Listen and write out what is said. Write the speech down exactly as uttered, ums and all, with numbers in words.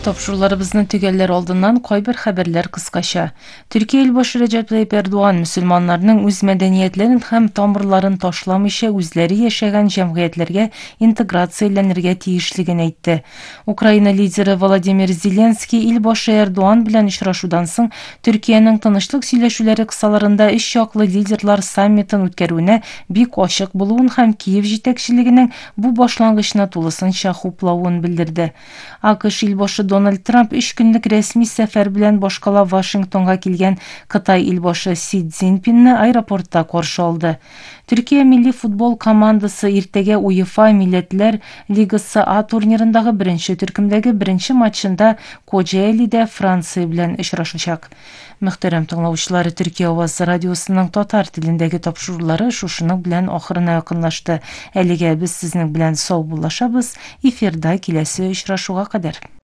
Topşurularыбызны төгәлләр алдыннан кайбер хәбәрләр кыскача. Төркия ил башы Рәҗәп Тайип Эрдоган мөселманнарның үз мәдәниятләрен һәм тамырларын ташламыйча үзләре яшәгән җәмгыятьләргә интеграцияләнергә тиешлеген әйтте. Украина лидеры Владимир Зеленский ил башы Эрдоган белән очрашудан соң Төркиянең тынычлык сөйләшүләре кысаларында өч яклы лидерлар саммитын үткәрүенә бик ачык булуын һәм Киев җитәкчелегенең бу башлангычны тулысынча хуплавын белдерде. АКШ ил башы Дональд Трамп өч көнлек рәсми сәфәр белән башкала Вашингтонга килгән Кытай илбашы Си Цзиньпинне аэропортта каршы алды. Төркия милли футбол командасы иртәгә УЕФА Милләтләр Лигасы А турнирындагы беренче төркемдәге беренче матчында Коҗа-Илдә Франция белән очрашачак. Мөхтәрәм тыңлаучылар, Төркия авазы радиосының татар телендәге тапшырулары шушының белән ахырына якынлашты. Әлегә без сезнең белән сау булашабыз. Эфирда киләсе очрашуга кадәр.